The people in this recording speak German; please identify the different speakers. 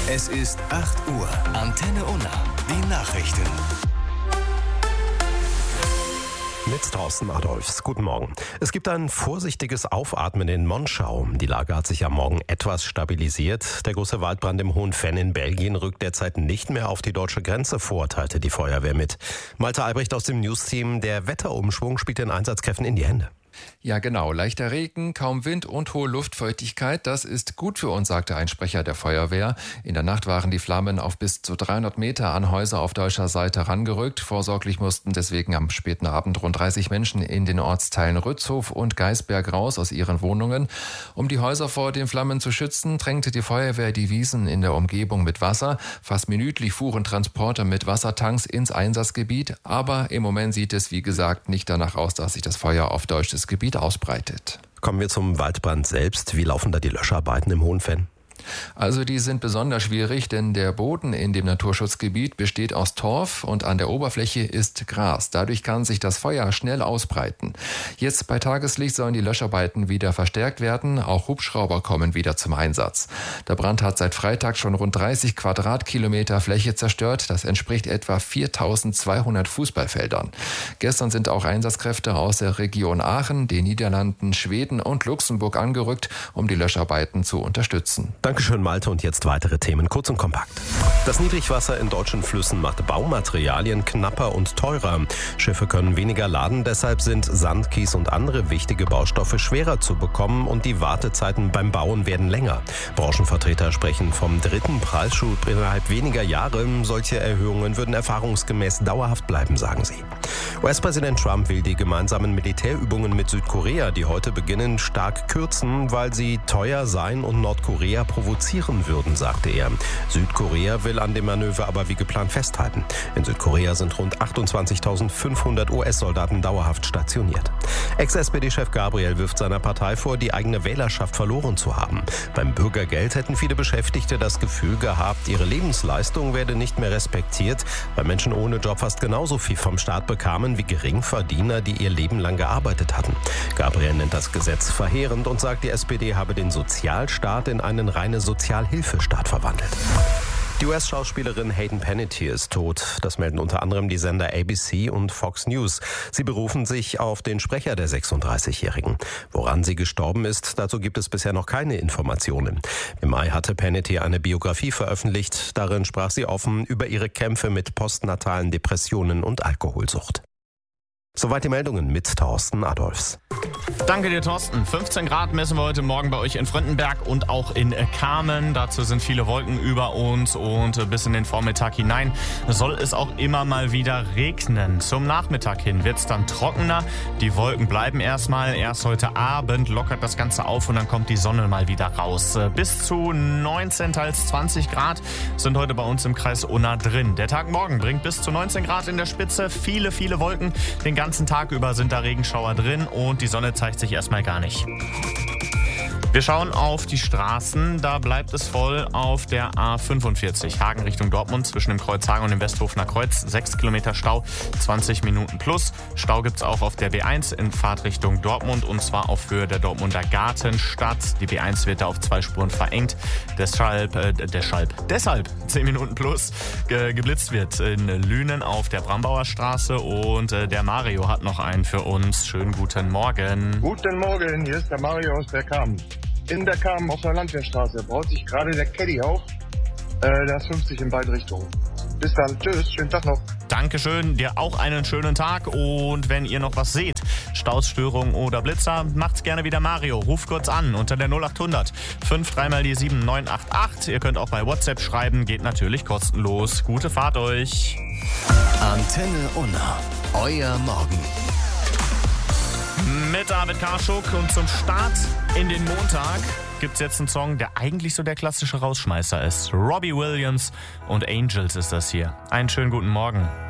Speaker 1: Es ist 8 Uhr. Antenne Unna. Die Nachrichten.
Speaker 2: Mit Thorsten Adolfs. Guten Morgen. Es gibt ein vorsichtiges Aufatmen in Monschau. Die Lage hat sich am Morgen etwas stabilisiert. Der große Waldbrand im Hohen Venn in Belgien rückt derzeit nicht mehr auf die deutsche Grenze vor, teilte die Feuerwehr mit. Malte Albrecht aus dem Newsteam. Der Wetterumschwung spielt den Einsatzkräften in die Hände.
Speaker 3: Ja, genau. Leichter Regen, kaum Wind und hohe Luftfeuchtigkeit. Das ist gut für uns, sagte ein Sprecher der Feuerwehr. In der Nacht waren die Flammen auf bis zu 300 Meter an Häuser auf deutscher Seite herangerückt. Vorsorglich mussten deswegen am späten Abend rund 30 Menschen in den Ortsteilen Rützhof und Geisberg raus aus ihren Wohnungen. Um die Häuser vor den Flammen zu schützen, drängte die Feuerwehr die Wiesen in der Umgebung mit Wasser. Fast minütlich fuhren Transporter mit Wassertanks ins Einsatzgebiet. Aber im Moment sieht es, wie gesagt, nicht danach aus, dass sich das Feuer auf deutsches Gebiet ausbreitet.
Speaker 2: Kommen wir zum Waldbrand selbst. Wie laufen da die Löscharbeiten im Hohen Venn?
Speaker 3: Also die sind besonders schwierig, denn der Boden in dem Naturschutzgebiet besteht aus Torf und an der Oberfläche ist Gras. Dadurch kann sich das Feuer schnell ausbreiten. Jetzt bei Tageslicht sollen die Löscharbeiten wieder verstärkt werden. Auch Hubschrauber kommen wieder zum Einsatz. Der Brand hat seit Freitag schon rund 30 Quadratkilometer Fläche zerstört. Das entspricht etwa 4.200 Fußballfeldern. Gestern sind auch Einsatzkräfte aus der Region Aachen, den Niederlanden, Schweden und Luxemburg angerückt, um die Löscharbeiten zu unterstützen.
Speaker 2: Dankeschön, Malte. Und jetzt weitere Themen, kurz und kompakt. Das Niedrigwasser in deutschen Flüssen macht Baumaterialien knapper und teurer. Schiffe können weniger laden, deshalb sind Sand, Kies und andere wichtige Baustoffe schwerer zu bekommen und die Wartezeiten beim Bauen werden länger. Branchenvertreter sprechen vom dritten Preisschub innerhalb weniger Jahre. Solche Erhöhungen würden erfahrungsgemäß dauerhaft bleiben, sagen sie. US-Präsident Trump will die gemeinsamen Militärübungen mit Südkorea, die heute beginnen, stark kürzen, weil sie teuer seien und Nordkorea provozieren würden, sagte er. Südkorea will an dem Manöver aber wie geplant festhalten. In Südkorea sind rund 28.500 US-Soldaten dauerhaft stationiert. Ex-SPD-Chef Gabriel wirft seiner Partei vor, die eigene Wählerschaft verloren zu haben. Beim Bürgergeld hätten viele Beschäftigte das Gefühl gehabt, ihre Lebensleistung werde nicht mehr respektiert, weil Menschen ohne Job fast genauso viel vom Staat bekamen wie Geringverdiener, die ihr Leben lang gearbeitet hatten. Gabriel nennt das Gesetz verheerend und sagt, die SPD habe den Sozialstaat in einen reine Sozialhilfestaat verwandelt. Die US-Schauspielerin Hayden Panettiere ist tot. Das melden unter anderem die Sender ABC und Fox News. Sie berufen sich auf den Sprecher der 36-Jährigen. Woran sie gestorben ist, dazu gibt es bisher noch keine Informationen. Im Mai hatte Panettiere eine Biografie veröffentlicht. Darin sprach sie offen über ihre Kämpfe mit postnatalen Depressionen und Alkoholsucht. Soweit die Meldungen mit Thorsten Adolfs.
Speaker 4: Danke dir, Thorsten. 15 Grad messen wir heute Morgen bei euch in Fröndenberg und auch in Kamen. Dazu sind viele Wolken über uns und bis in den Vormittag hinein soll es auch immer mal wieder regnen. Zum Nachmittag hin wird es dann trockener. Die Wolken bleiben erstmal. Erst heute Abend lockert das Ganze auf und dann kommt die Sonne mal wieder raus. Bis zu 19, teils 20 Grad sind heute bei uns im Kreis Unna drin. Der Tag morgen bringt bis zu 19 Grad in der Spitze. Viele Wolken. Den ganzen Tag über sind da Regenschauer drin und die Sonne zeigt sich erstmal gar nicht. Wir schauen auf die Straßen, da bleibt es voll auf der A45, Hagen Richtung Dortmund, zwischen dem Kreuz Hagen und dem Westhofener Kreuz, 6 Kilometer Stau, 20 Minuten plus. Stau gibt's auch auf der B1 in Fahrtrichtung Dortmund und zwar auf Höhe der Dortmunder Gartenstadt. Die B1 wird da auf 2 Spuren verengt, deshalb 10 Minuten plus. Geblitzt wird in Lünen auf der Brambauer Straße und der Mario hat noch einen für uns. Schönen guten Morgen.
Speaker 5: Guten Morgen, hier ist der Mario aus der Kam. In der Kam auf der Landwehrstraße baut sich gerade der Caddy auf. Der ist 50 in beide Richtungen. Bis dann, tschüss, schönen Tag noch.
Speaker 4: Dankeschön, dir auch einen schönen Tag und wenn ihr noch was seht, Staus, Störungen oder Blitzer, macht's gerne wieder Mario. Ruft kurz an unter der 0800 53 die 7988. Ihr könnt auch bei WhatsApp schreiben, geht natürlich kostenlos. Gute Fahrt euch.
Speaker 1: Antenne Unna, euer Morgen.
Speaker 4: Mit David Karschuk und zum Start in den Montag gibt's jetzt einen Song, der eigentlich so der klassische Rausschmeißer ist. Robbie Williams und Angels ist das hier. Einen schönen guten Morgen.